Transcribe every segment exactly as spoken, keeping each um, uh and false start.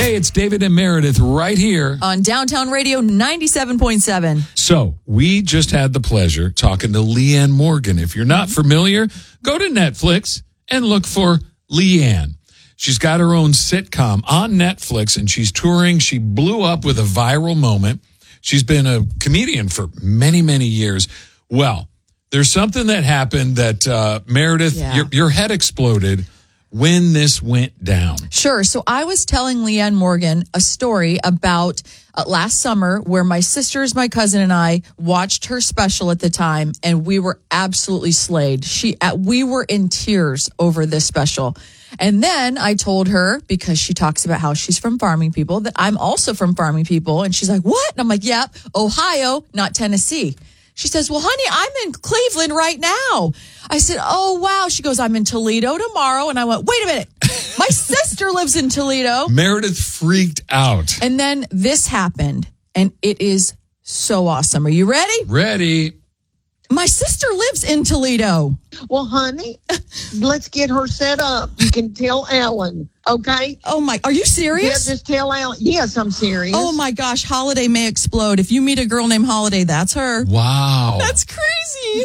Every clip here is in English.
Hey, it's David and Meredith right here on Downtown Radio ninety-seven point seven. So we just had the pleasure talking to Leanne Morgan. If you're not familiar, go to Netflix and look for Leanne. She's got her own sitcom on Netflix, and she's touring. She blew up with a viral moment. She's been a comedian for many, many years. Well, there's something that happened that, uh, Meredith, Yeah. your, your head exploded when this went down. Sure. So I was telling Leanne Morgan a story about uh, last summer where my sisters, my cousin, and I watched her special at the time, and we were absolutely slayed. She, uh, we were in tears over this special. And then I told her, because she talks about how she's from Farming People, that I'm also from Farming People. And she's like, what? And I'm like, yep, Ohio, not Tennessee. She says, well, honey, I'm in Cleveland right now. I said, oh, wow. She goes, I'm in Toledo tomorrow. And I went, wait a minute. My sister lives in Toledo. Meredith freaked out. And then this happened, and it is so awesome. Are you ready? Ready. My sister lives in Toledo. Well, honey, let's get her set up. You can tell Ellen, okay? Oh, my. Are you serious? Yeah, just tell Ellen. Yes, I'm serious. Oh, my gosh. Holiday may explode. If you meet a girl named Holiday, that's her. Wow. That's crazy.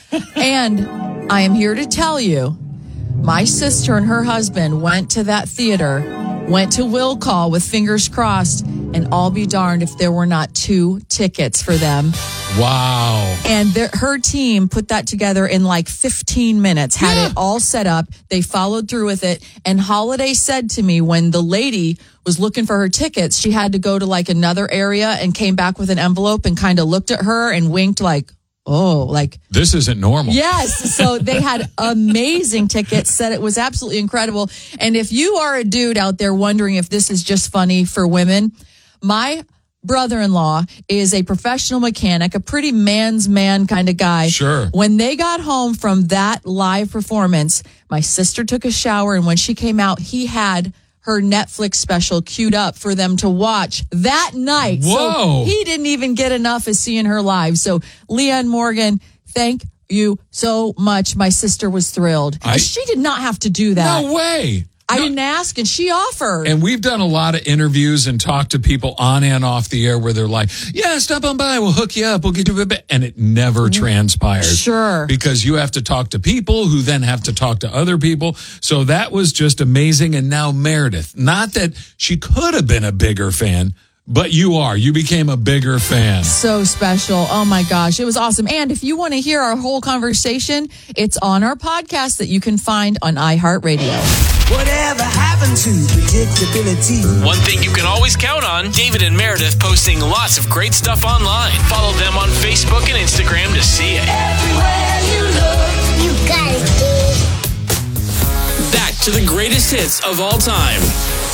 And I am here to tell you, my sister and her husband went to that theater, went to Will Call with fingers crossed, and I'll be darned if there were not two tickets for them. Wow. And their, her team put that together in like fifteen minutes, had Yeah. it all set up. They followed through with it. And Holiday said to me when the lady was looking for her tickets, she had to go to like another area and came back with an envelope and kind of looked at her and winked like, oh, like, This isn't normal. yes. So they had amazing tickets, said it was absolutely incredible. And if you are a dude out there wondering if this is just funny for women, my brother-in-law is a professional mechanic, a pretty man's man kind of guy. Sure. When they got home from that live performance, my sister took a shower, and when she came out, he had her Netflix special queued up for them to watch that night. Whoa. So he didn't even get enough of seeing her live. So Leanne Morgan, thank you so much. My sister was thrilled. I- And she did not have to do that. No way. I No. didn't ask, and she offered. And we've done a lot of interviews and talked to people on and off the air where they're like, yeah, stop on by. We'll hook you up. We'll get you a bit. And it never transpires. Sure. Because you have to talk to people who then have to talk to other people. So that was just amazing. And now Meredith, not that she could have been a bigger fan, but you are. You became a bigger fan. So special. Oh my gosh. It was awesome. And if you want to hear our whole conversation, it's on our podcast that you can find on iHeartRadio. Whatever happened to predictability? One thing you can always count on, David and Meredith posting lots of great stuff online. Follow them on Facebook and Instagram to see it. Everywhere you look, You got it, dude. Back to the greatest hits of all time.